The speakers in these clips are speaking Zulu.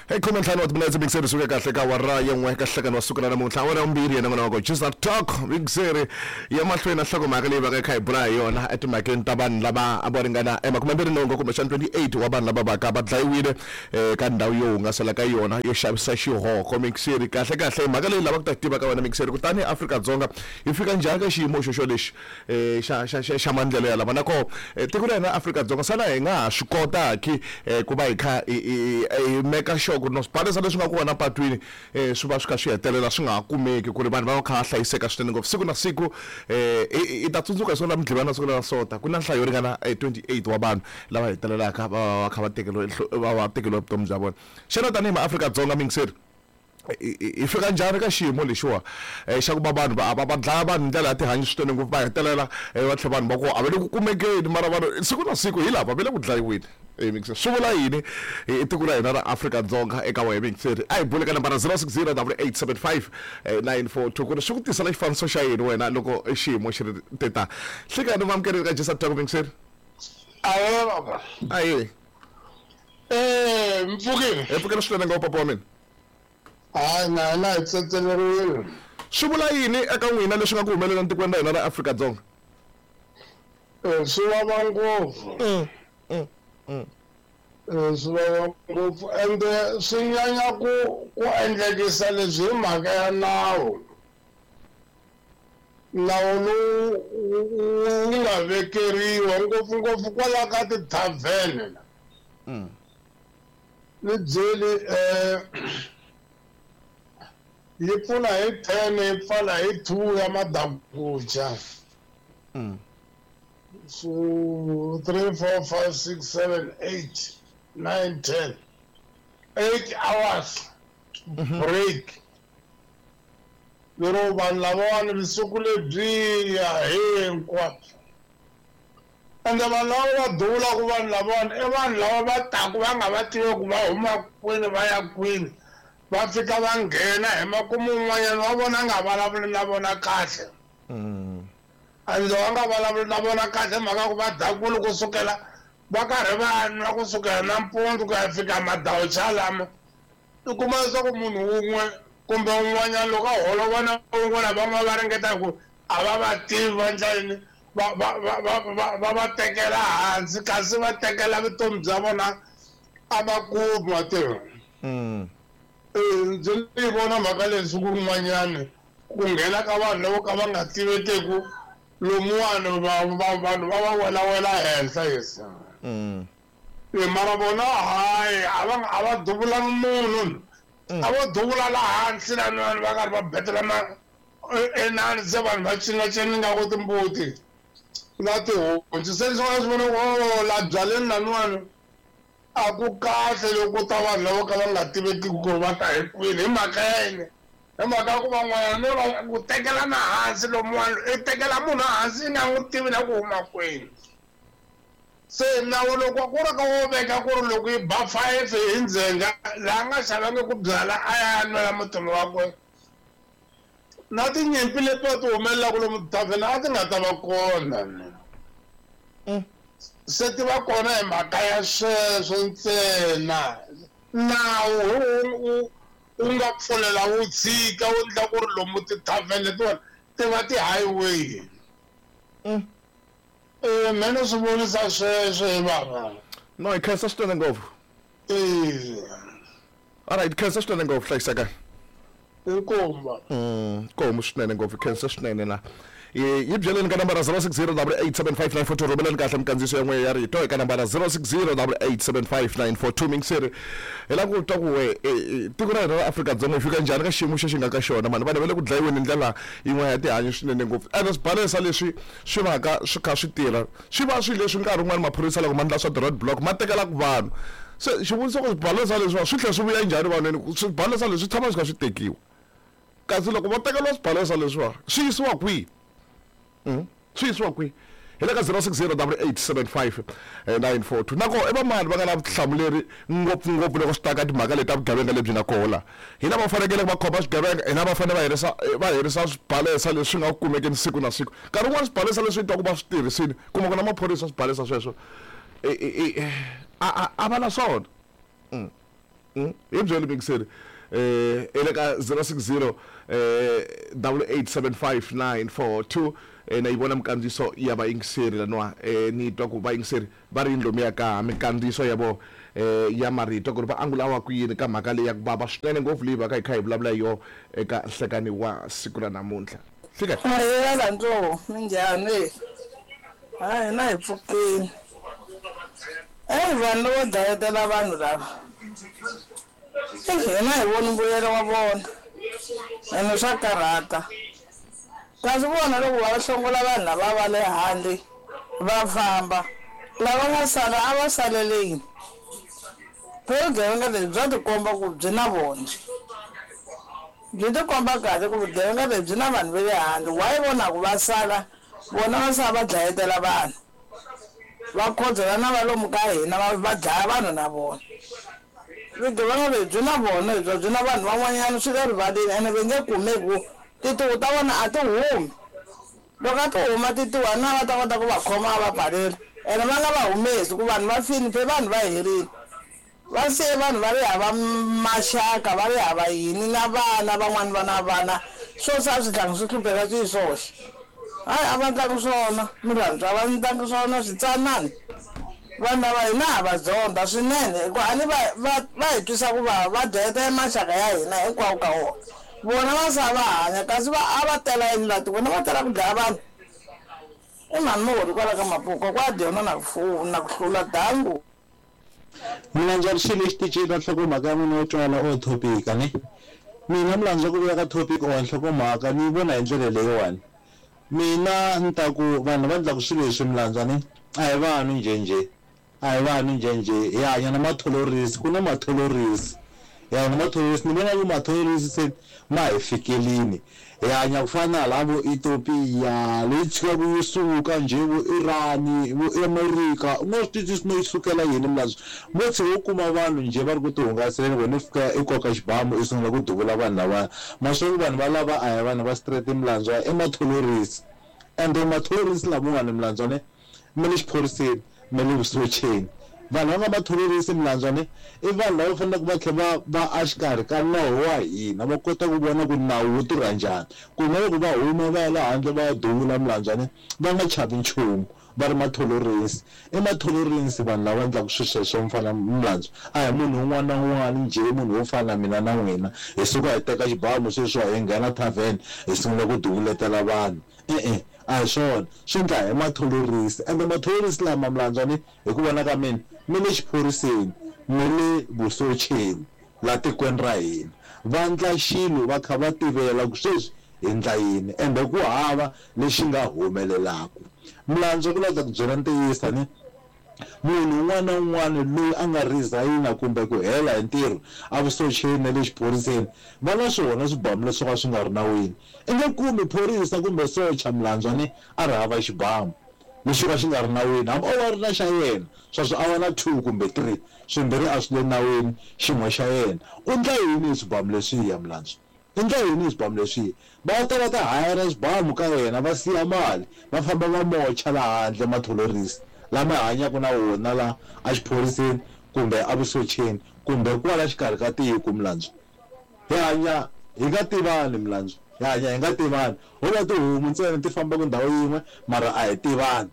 Hey comment hlano wathi mina Big suke kahle ka wara yenwe kahle wasukela namuhla wona umbiri yena ngona ko just talk Big Siri yamahlweni ahloko make liba ke khai bra yona etumakeni tabani laba aboringana emakumembeni nongo kumashana 28 wabani laba baka badlayiwile ka ndawo yo ngasela ka yona yo shabisa xiho comic Siri kahle make leyi laba kutativa ka wena Big Siri kutani Africa Dzonga ifika njhani ka xiyimo xo lexi xa mandlelo ya lava nako tiko lena Africa Dzonga sala hi nga swi kota ki ku va hi kha meka sure ku no swibalesa leswi nga ku vona patwini swi va swi kha swi hetelela swi nga kumeki ku ri vanhu va kha hlayiseka swinene ngopfu siku na siku i ta tsundzuka hi swona midlivana siku na sota ku na nhlayo yo ringana 28 wa vanhu lava hetelelaka va kha va tekeriwa vutomi bya vona xana tanihi maAfrika Dzonga mingiseri i fika njhani ka xiyimo lexiwa xa ku va vanhu va dlaya vanhu ndlela ya tihanyi swinene ngopfu va hetelela va tlhe vanhu va ku a va le ku kumekeni mara vanhu siku na siku hi lava va le ku dlayiwini swi vula yini i tiko la hina ra Africa Dzonga eka wena mingiseri a hi bule ka nambara 0608759442 ku ri swi ku tisa la xifaniso xa yini wena loko xiyimo xi ri teta hlikani vaamukeri ka Just Talk mingiseri aye baba aye mpfukile swinene ngopfu papa wa mina na itsetseleriwile swi vula yini eka n'wina leswi nga ku humelela tikweni ra hina ra Africa Dzonga swi vava ngopfu swi vava ngopfu ende swi nyanya ku endlekisa leswi hi mhaka ya nawu lowu nga vekeriwa ngopfungopfu kwala ka tithavhene ni byeli yi pfuna hi 10 yi pfala hi 2 ya madakucha so 3 4 5 6 7 8 9 10 8 hours break lero vanhu lavawani vusiku lebyiya hinkwabyo ende vanhu lava va duvulaku vanhu lavawani i vanhu lava va taku va nga va tivi ku va huma kwini va ya kwini va fika va nghena hi makumu un'wanyana va vona nga vulavuli na vona kahle a loko va nga vulavuli na vona kahle mhaka ku va dakulu kusukela va karhi va nwa kusukela nampundzu ku ya fika madawucha lama i kuma leswaku munhu wun'we kumbe un'wanyana loko a holova na un'wana van'wana va ringeta ku a va va tivi va ndlayini va va tekela hansi kasi va tekela vutomi bya vona a makumu wa tirha ndzi ni vona mhaka leswi ku rin'wanyani ku nghena ka vanhu lavo ka va nga tivekeku lomuwani vanhu va va welawela henhla yesa mara vona hayi a va duvula munhu a vo duvula la hansi laniwani va karhi va betela enani se vanhu va cinacini nga ku timbuti na tihonci se leswi va swi vona ku la byaleni laniwani a ku kahle loko ta vanhu lavo ka va nga tiveki ku va ta hi kwini hi mhaka yini hi mhaka ku van'wanyana va ku tekela na hansi lomuwani i tekela munhu hansi i nga n'wi tivi na ku huma kwini se nawu loko ku ri ka wo veka ku ri loko yi ba 5 hi ndzhenga laha nga xavangi ku byala a ya nwela mutomi wakwe na tinyimpi letiwa ti humelelaku lomu tithavheni a ti nga ta va kona se ti va kona hi mhaka ya sweswo ntsena nawu u nga pfulela wu tshika wu endla ku ri lomu tithavheni letiwani ti va ti-highway mene swi vonisa sweswo hi vava no hi khensa swinene ngopfu alright khensa swinene ngopfu hlayiseka inkomba komu swinene ngopfu khensa swinene la yi byeleni ka nambara 0608759442 rhumelani kahle mikandziso yan'we ya rito eka nambara 0608759442 mingiseri hi la ku twa ku tiko ra hina ra Africa Dzonga hi fika njhani ka xiyimo xo xi nga ka xona mani vanhu va le ku dlayiweni ndlela yin'wana ya tihanyi swinene ngopfu ene swibalesa leswi swi va ka swi kha swi tirha swi va swi leswi nkarhi wun'wana maphorisa loko ma ndla swa ti-road block ma tekelaku vanhu se xivutiso ku swibalesa leswiwa swi tlhela swi vuya njhani vanhwini swibalesa leswi tshama swi kha swi tekiwa kasi loko va tekeliwa swibalesa leswiwa swi yisiwa kwihi swi yisiwa kwihi hi le ka 0608759442 nako i vamani va nga na vutihlamuleri ngopfungopfu loko swi ta ka timhaka leti ta vugevenga lebyi nga kola hina va fanekele va khoma swigevenga hina va fanele va herisa swibalesa leswi nga kumekeni siku na siku nkarhi wun'wana swibalesa leswi twa ku va swi tirhisini kuma ku na maphorisa swibalesa sweswo a va na swona Yebjole Bixer eleka 060 8875942 nayibona mkandziso yaba ingiseri lanwa ni twa ku ba ingiseri ba ri ndlomi ya ka mikandziso yabo ya marito ku ri va angulawa ku yini ka mhaka leyi ya ku baba swinene ngopfu leyi va ka hi kha hi vulavula yo eka nhlekani wa siku ra namuntlha fika ayela nto minjhani hayi na hi pfukini vanhu vo dlayetela vanhu lava hina hi voni mbuyelo wa vona ene swa karhata kasi vona loko va hlongola vanhu lava va le handle va famba lava nga sala a va salele yini vugevenga lebyi bya tikomba ku byi na vona byi tikomba kahle ku vugevenga lebyi byi na vanhu va le handle wa yi vona ku va sala vona va sala va dlayetela vanhu va khodzela na valomu ka hina va dlaya vanhu na vona vugevenga lebyi byi na vona lebyi byi na vanhu van'wanyana swi le rivaleni ene va nge kumeki titiwu ta vona a ti humi loko a ti huma titiwa na va ta kota ku va khoma a va pfalela ene va nga va humesi ku vanhu va fini phe vanhu va herile va siye vanhu va ri hava maxaka va ri hava yini na vana van'wani va na vana swo sa swi tlanga swi hlupheka swi hi swoxe hayi a va tlangi swona mirhandzwa va ni tlangi swona switsanani vanhu lava hina ha va zonda swinene hikuva a ni va hi twisa ku va dyeta maxaka ya hina hinkwawo ka wona vona va sa va hanya kasi a va tela yini lati vona va tela ku dlaya vanhu i mhani mori kwala ka mapuka kwa dyona na ku hlula dangu milandzwa xilo lexi ticini nhlokomhaka ya n'wina yo twala o topic ni mina milandzwa ku vuya ka topic o nhlokomhaka ni vona hi ndlela leyiwani mina ni ta ku vanhu va endlaku swilo leswi milandzwa ni a hi vanhu njhenjhe hi hanya na matholorisi ku na matholorisi hi hanya na matholorisi ni vona ku matholorisi se ma hi fikelini hi hanya ku fana na lavo Ethiopia leyi tshikaku yi suka nje vo Irani vo America no swi twisisi no yi sukela yini milandzwa mo tshe wo kuma vanhu nje va ri ku tihungaseleni wena fika ekoka xibamu i sungula ku duvula vanhu lava maswongo vanhu va lava a hi vanhu va straight milandzwa i matholorisi ende matholorisi lavan'wana milandzwa ne me le xiphoriseni me le vusocheni vanhu va nga matholorisi milandzwa ne i vanhu lava faneleke va tlhela va a xikarhi ka nawu wa hina va kota ku vona ku nawu wu tirha njhani ku na loko va huma va ya la handle va ya duvula milandzwa ne va nga chavi nchumu va ri matholorisi i matholorisi vanhu lava endlaku swilo sweswo mfana milandzwa a hi munhu un'wana na un'wana nje munhu wo fana na mina na n'wina hi suka hi teka xibamu sweswo hi nghena tavern hi sungula ku duvuletela vanhu a hi swona swi endla hi matholorisi ende matholorisi lama milandzwa ni hi ku vona ka mina mi le xiphoriseni mi le vusocheni la tikweni ra hina va endla xilo va kha va tivela ku sweswi hi endla yini ende ku hava lexi nga humelelaku milandzwa ku lava ku byela ntiyisa ni munhu un'wana na un'wana loyi a nga resign kumbe ku hela hi ntirho a vusocheni na le xiphoriseni va na swona swibamu leswi ka swi nga ri nawini i nge kumi phorisa kumbe socha milandzwa ni a ri hava xibamu lexi ka xi nga ri nawini hambi o va ri na xa yena sweswo a va na 2 kumbe 3 swimbirhi a swi le nawini xin'we xa yena u endla yini hi swibamu leswiya milandzwa i endla yini hi swibamu leswiya va ta va ta hayara swibamu ka yena va siya mali va famba va mocha laha handle matholorisi lama hanyaka na wona la a xiphoriseni kumbe a vusocheni kumbe kwala xikarhi ka tiko milandzwa hi hanya hi nga tivani milandzwa hi hanya hi nga tivani ho va tihomu ntsena ti fambaka ndhawu yin'we mara a hi tivani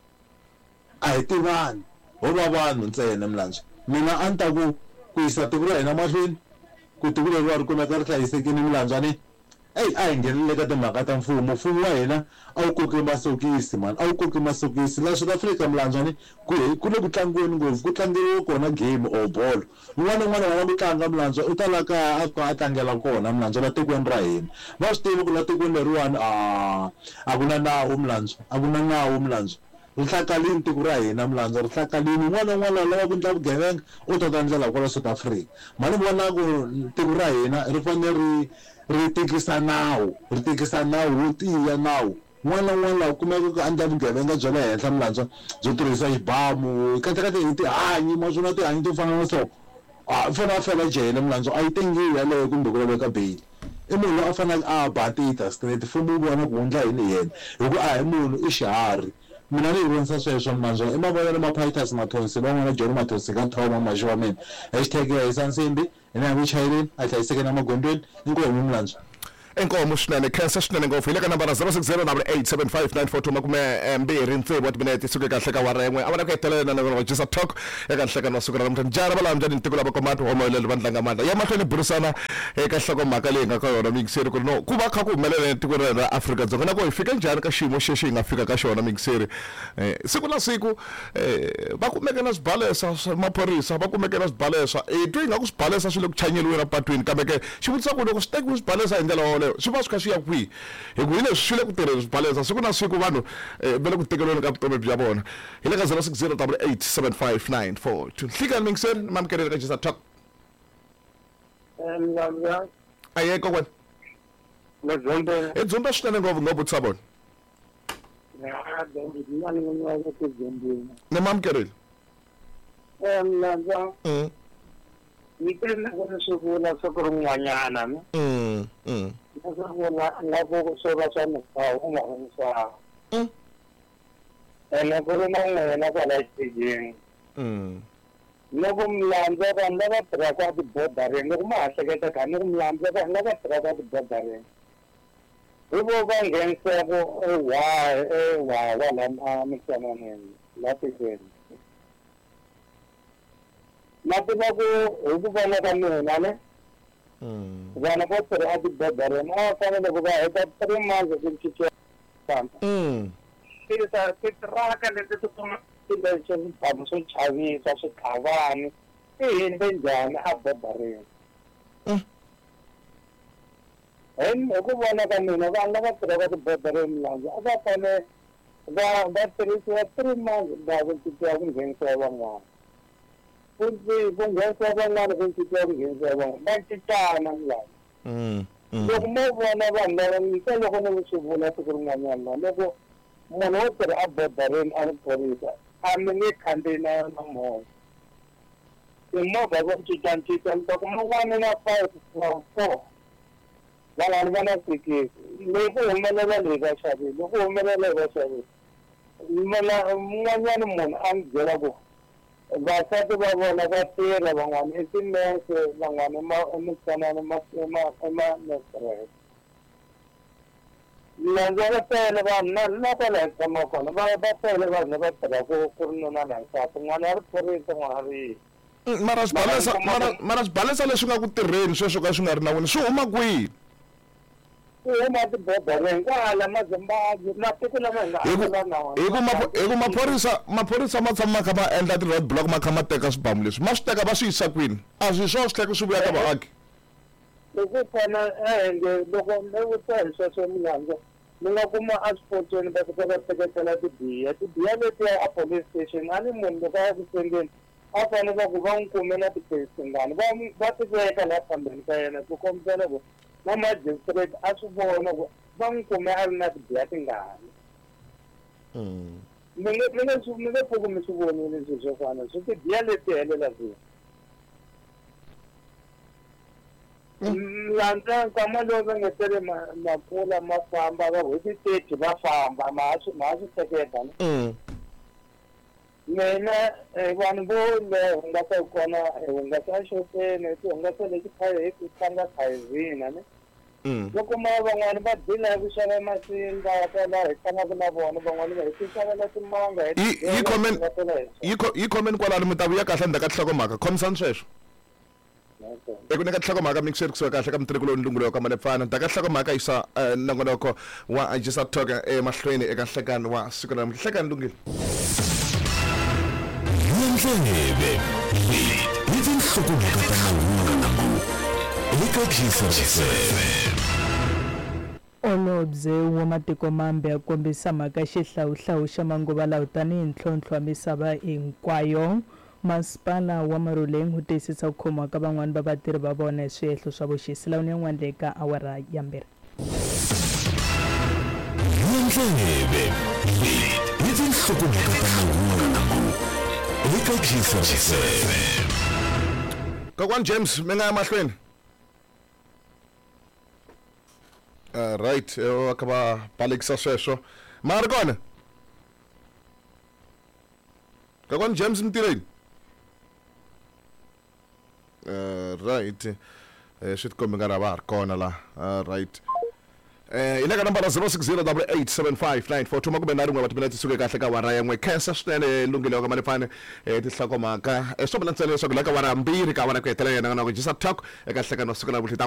ho va vanhu ntsena milandzwa mina a ni ta ku yisa tiko ra hina mahlweni ku tiko leri va ri kumeka ri hlayisekini milandzwa ni a hi nghenelele ka timhaka ta mfumo wa hina a wu koki masokisi mani a wu koki masokisi la South Africa milandzwa ni ku le ku tlangiweni ngopfu ku tlangeriwa kona game or bolo un'wana n'wana va ku tlanga milandzwa u ta la kaya a tlangela kona milandzwa la tikweni ra hina va swi tivi ku la tikweni leriwani a ku na nawu milandzwa ri hlakalini tiko ra hina milandzwa ri hlakalini un'wana n'wana lava ku endla vugevenga u ta ndlela kwala South Africa mani vona ku tiko ra hina ri fanele ri tikisa nawu wo tiya nawu n'wana n'wana laha kumeka ku endla vugevenga bya le henhla milandzwa byo tirhisa xibamu katekate hi tihanyi maswona tihanyi to fana na so fana a fela jele milandzwa a yi tengiwi yaleyo kumbe ku laveka beyili i munhu loyi a fanele a batita straight mfumo wu vona ku endla yini yena hi ku a hi munhu i xiharhi mina ni ronsa sweswo manje emabonelo maphayithas mathonsi longona John Mathonsi kanthoma masho wami #isansimbi enangichayeleni ahlayiseke namagondweni inkomo umlanzo enkomo shinane cancer shinane ngofile ka number 06087594 makume mbiri ntsebu at minute suke kahle ka warengwe abana kwetelena na Just Talk ekahle ka nosukela namhlanje njalo balamjani intiko laba komatu homoyelelo bandla ngamandla yamahlweni burisana ekahloko makalenga ka yona mixeri ku no kuba kha kumelele intiko ra Africa dzongana ko ifika njani ka ximo xexi ngafika ka xona mixeri siku na siku bakumekela sibhalesa maphorisa bakumekela sibhalesa twi nga ku sibhalesa swile ku chanyeliwa patwini kambe ke xivutisa ku loko siteki ku sibhalesa indlela swi va swi kha swi ya kwihi hi ku hi leswi swi le ku tirheni swibhalesa siku na siku vanhu va le ku tekelweni ka vutomi bya vona hi le ka 06087594 hlikani mingiseri mamukeleli ka Just Talk ayeko kwena edzumba swinene ngopfu ngopfu tsabona ne mamukeleli Ikena kona sukula sokoro ngwanyana no nasakula ngabo soba sana kwa umahunsa ena kore na kala tijeng Nogo mlanza ka ndaga traka di bodare nogo ma asageta ka nogo mlanza ka ndaga traka di bodare Ubo ba ngensa ko wa wala mixana ne lapise Matiba ko ubu bana kami nane Bana ko traka di bodare na kana de ba eta prima je chiche tanta Sira traka le to kuma Ilation Pamso Chavi, Sasha Kavan, in Benjan, Abba And Oguana Camino, I never forgot the brother in London. That is 3 months that will be driving against 7 Would be from 7 months into 7 That's the time and life. The more one of them, you tell you when you should want to go on. Monoter Abba Barin and Porisa. I'm in a container no more. The more I want to jump and talk no 1.5 4. While I'm gonna speak it, maybe a level Shabi, the whole level Shabi. Manaman and Gelabo. But Saturday one of a pair of one, it's in there, one Lanzara pele na pele kama kono ba pele na ba tada ko kurno na na sa ngana pore tsamari maras balesa leswi nga ku tirheni sweswo ka swi nga ri na wena swi huma kwihi uma ti bodare ngala mazamba na tikula Ego maphorisa ma tshama kha ba endla ti road block ma kha ma teka swibamu leswi ma swi teka ba swi yisa kwini a swi swo swi tlhela swi vuya ka vaaki Loko fana loko no tsaya swo milango mina kuma asipotweni ba ku teketela tibiya leti a police station ani munhu ka ku sendeni a fane ba ku va nkumela tipersingani va tiveka la phambeni ka yena ku kombela ku na magistrate a swi vona ku va nkume a ri na tibiya tingani Mina pfuku mi swi vonile leswi swo fana swi tibiya leti helela zwi Lanta kama loko ngetere mapula mafamba va hoti tete va famba ma swi teketa Mina vanhu vo le nga ta kona nga ta xopeni nga ta leti khaye ku tlanga khayizina ne Loko ma van'wana va dila ku xava masimba va la hi tlanga na vona van'wana va hi xava timanga yi comment kwalani mi ta vuya kahle ndaka tlhokomaka khomsani sweswo Eku neka tlhokomaka mixer kusuka kahle ka mtireko lowu ndlungulo ka manefana ndaka tlhokomaka isa nongonoko wa Just Talk emahlweni eka nhlekani wa siku na nhlekani lungile Ndlebe yithi nhlokomaka ta mahungu eka Jesus Olobye wa matiko mambe ya kombisa mhaka xihlawuhlawu xa manguva lawa tanihi ntlhontlho wa misava hinkwayo Masipala wa Maruleng wu tiyisisa ku khomiwa ka van'wana va vatirhi va vona hi swihehlo swa vuxisi lawa ni yin'wana leyi ka awara ya mbirhi Ndlebe yithi nhlokomaka ta mahungu eka Jesus Kokwan James mina mahlweni right wakaba balekisa sweswo mara kona kakwani James Mtireni right shit kombe ngara ba kona la right ileka number 0608875942 makube nari ngwabathi mina tisuke kahle ka wara yengwe cancer swinene lungile ka manefane tihloko maka esobe lantsele so kulaka wara mbiri ka wara ku hetelela yena na ku jisa talk eka hleka no sukela buhlita